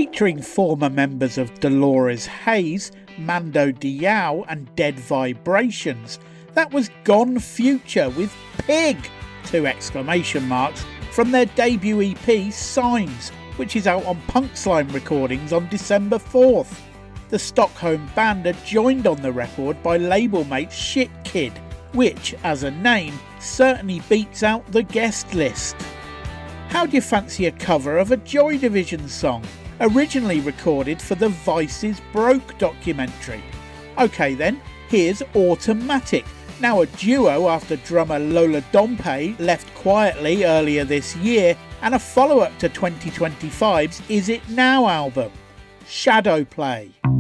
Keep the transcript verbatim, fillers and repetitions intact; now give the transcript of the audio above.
featuring former members of Dolores Hayes, Mando Diao and Dead Vibrations. That was Gone Future with Pig, two exclamation marks, from their debut E P Signs, which is out on Punkslime Recordings on December fourth. The Stockholm band are joined on the record by label mate Shit Kid, which, as a name, certainly beats out the guest list. How do you fancy a cover of a Joy Division song, originally recorded for the Vice's Broke documentary? OK then, here's Automatic, now a duo after drummer Lola Dompe left quietly earlier this year, and a follow-up to twenty twenty-five's Is It Now album, Shadowplay.